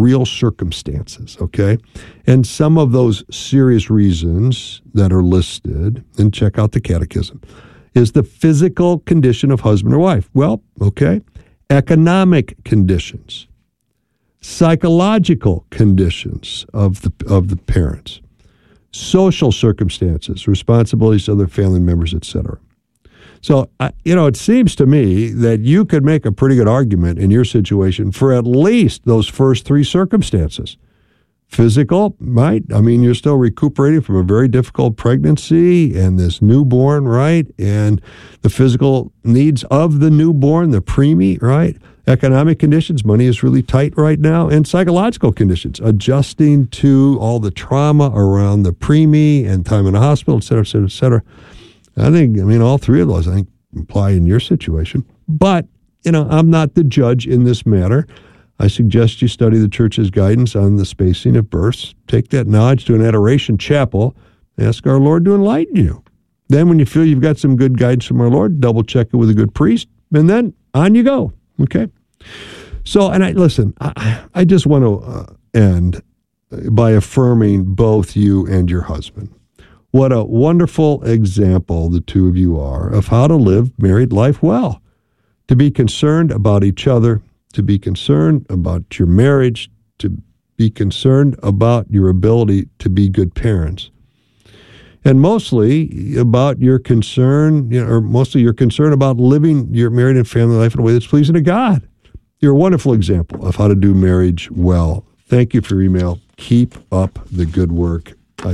real circumstances, okay? And some of those serious reasons that are listed, and check out the catechism, is the physical condition of husband or wife. Well, okay. Economic conditions, psychological conditions of the parents, social circumstances, responsibilities of their family members, etc. So, it seems to me that you could make a pretty good argument in your situation for at least those first three circumstances. Physical, right? I mean, you're still recuperating from a very difficult pregnancy and this newborn, right? And the physical needs of the newborn, the preemie, right? Economic conditions, money is really tight right now. And psychological conditions, adjusting to all the trauma around the preemie and time in the hospital, et cetera, et cetera, et cetera. All three of those, I think, apply in your situation. But, I'm not the judge in this matter. I suggest you study the church's guidance on the spacing of births. Take that knowledge to an adoration chapel. Ask our Lord to enlighten you. Then when you feel you've got some good guidance from our Lord, double check it with a good priest, and then on you go. Okay? So, and I just want to end by affirming both you and your husband. What a wonderful example the two of you are of how to live married life well. To be concerned about each other, to be concerned about your marriage, to be concerned about your ability to be good parents. And mostly about your concern, mostly your concern about living your married and family life in a way that's pleasing to God. You're a wonderful example of how to do marriage well. Thank you for your email. Keep up the good work.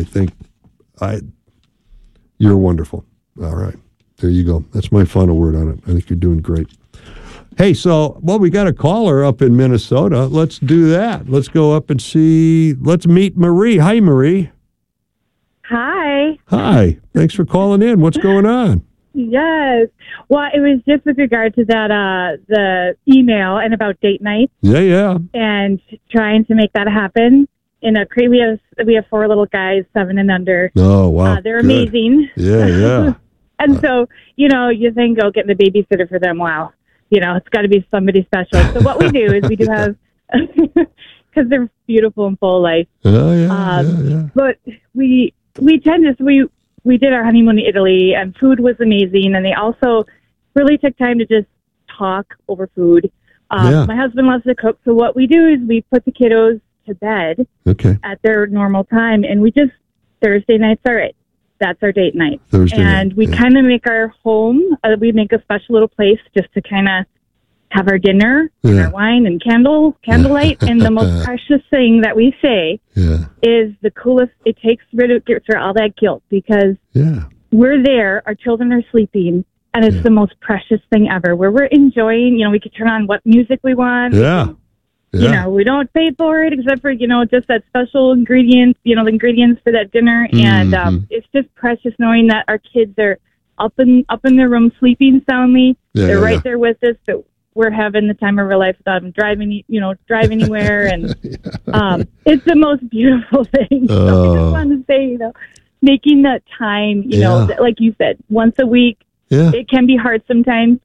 You're wonderful. All right. There you go. That's my final word on it. I think you're doing great. Hey, we got a caller up in Minnesota. Let's do that. Let's go up and let's meet Marie. Hi, Marie. Hi. Hi. Thanks for calling in. What's going on? Yes. Well, it was just with regard to that, the email and about date night. Yeah. And trying to make that happen. We have 4 little guys, 7 and under. Oh, wow. They're amazing. Yeah. And so, you think, getting a babysitter for them. Wow. It's got to be somebody special. So what we do is we do have, because they're beautiful and full of life. Oh, yeah. But we tend to, we did our honeymoon in Italy, and food was amazing. And they also really took time to just talk over food. My husband loves to cook. So what we do is we put the kiddos to bed at their normal time. And Thursday nights are it. That's our date night. And we kind of make our home, we make a special little place just to kind of have our dinner and our wine and candlelight. And the most precious thing that we say is the coolest. It gets rid of all that guilt because we're there, our children are sleeping, and it's the most precious thing ever where we're enjoying, we could turn on what music we want. We don't pay for it except for, just that special ingredient, the ingredients for that dinner. And it's just precious knowing that our kids are up in their room sleeping soundly. They're right there with us, but we're having the time of our life without them drive anywhere. And it's the most beautiful thing. So I just want to say, making that time, like you said, once a week, it can be hard sometimes.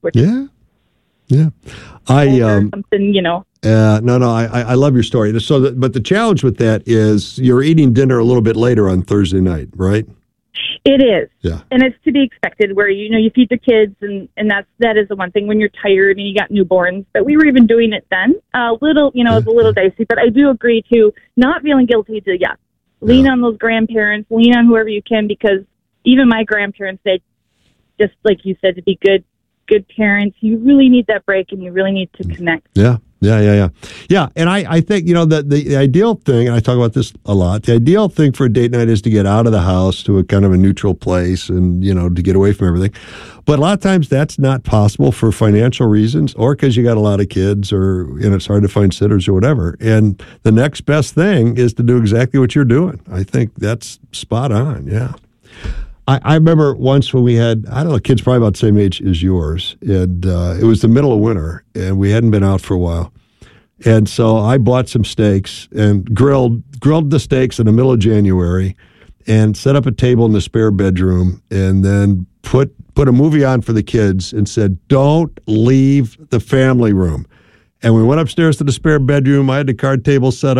Something, I love your story. But the challenge with that is you're eating dinner a little bit later on Thursday night, right? It is. Yeah. And it's to be expected where, you feed the kids and that is the one thing when you're tired and you got newborns. But we were even doing it then. A little, it was a little dicey. But I do agree to not feeling guilty to, lean on those grandparents, lean on whoever you can, because even my grandparents said, just like you said, to be good parents, you really need that break and you really need to connect. Yeah. And I think, the ideal thing, and I talk about this a lot, the ideal thing for a date night is to get out of the house to a kind of a neutral place and, to get away from everything. But a lot of times that's not possible for financial reasons or because you got a lot of kids or, it's hard to find sitters or whatever. And the next best thing is to do exactly what you're doing. I think that's spot on. Yeah. I remember once when we had, kids probably about the same age as yours, and it was the middle of winter, and we hadn't been out for a while. And so I bought some steaks and grilled the steaks in the middle of January and set up a table in the spare bedroom and then put a movie on for the kids and said, don't leave the family room. And we went upstairs to the spare bedroom. I had the card table set